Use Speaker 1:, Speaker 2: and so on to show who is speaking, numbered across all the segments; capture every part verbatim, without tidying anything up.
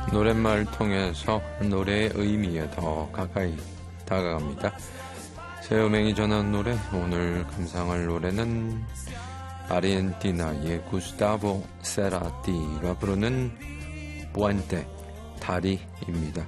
Speaker 1: 노랫말 통해서 노래의 의미에 더 가까이 다가갑니다. 새음행이 전한 노래, 오늘 감상할 노래는 아르헨티나의 구스타보 세라티가 부르는 부엔테, 다리입니다.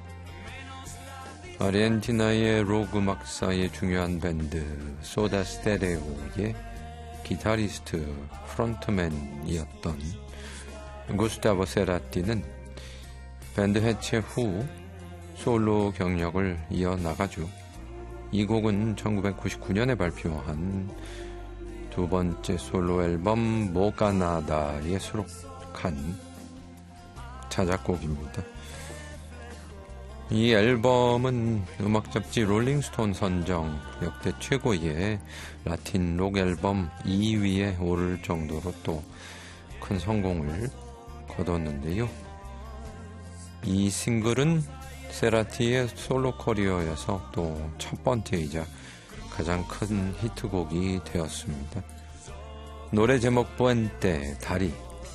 Speaker 1: 아르헨티나의 록 음악사의 중요한 밴드 소다 스테레오의 기타리스트 프론트맨이었던 구스타보 세라티는 밴드 해체 후 솔로 경력을 이어나가죠. 이 곡은 천구백구십구 년에 발표한 두 번째 솔로 앨범 모가나다에 수록한 자작곡입니다. 이 앨범은 음악 잡지 롤링스톤 선정 역대 최고의 라틴 록 앨범 이 위에 오를 정도로 또 큰 성공을 거뒀는데요. 이 싱글은 세라티의 솔로 커리어에서 또 첫 번째이자 가장 큰 히트곡이 되었습니다. 노래 제목 부엔테, 다리.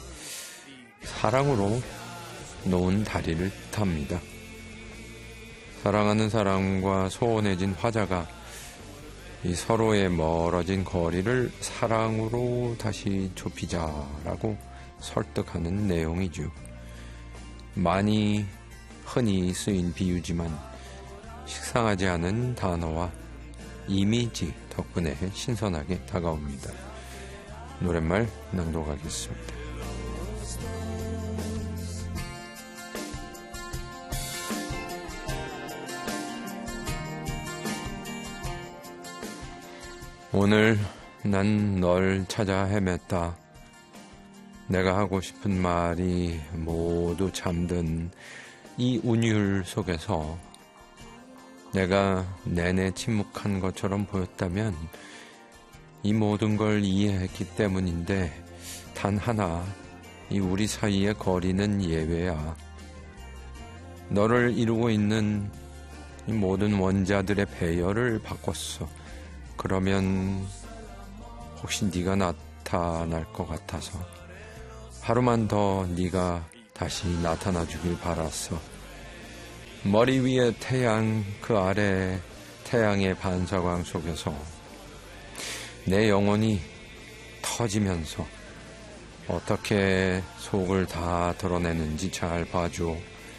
Speaker 1: 사랑으로 놓은 다리를 뜻합니다. 사랑하는 사람과 소원해진 화자가 이 서로의 멀어진 거리를 사랑으로 다시 좁히자라고 설득하는 내용이죠. 많이 흔히 쓰인 비유지만 식상하지 않은 단어와 이미지 덕분에 신선하게 다가옵니다. 노랫말 낭독하겠습니다. 오늘 난 널 찾아 헤맸다. 내가 하고 싶은 말이 모두 잠든 이 운율 속에서 내가 내내 침묵한 것처럼 보였다면 이 모든 걸 이해했기 때문인데 단 하나, 이 우리 사이의 거리는 예외야. 너를 이루고 있는 이 모든 원자들의 배열을 바꿨어. 그러면 혹시 네가 나타날 것 같아서 하루만 더 네가 다시 나타나 주길 바랐어. 머리 위에 태양, 그 아래 태양의 반사광 속에서 내 영혼이 터지면서 어떻게 속을 다 드러내는지 잘 봐줘.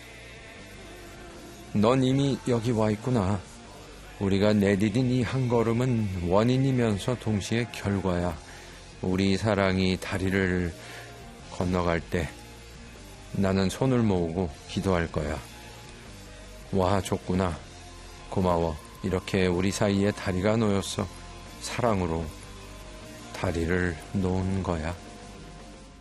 Speaker 1: 넌 이미 여기 와 있구나. 우리가 내디딘 이 한 걸음은 원인이면서 동시에 결과야. 우리 사랑이 다리를 건너갈 때 나는 손을 모으고 기도할 거야. 와, 줬구나. 고마워. 이렇게 우리 사이에 다리가 놓였어. 사랑으로 다리를 놓은 거야.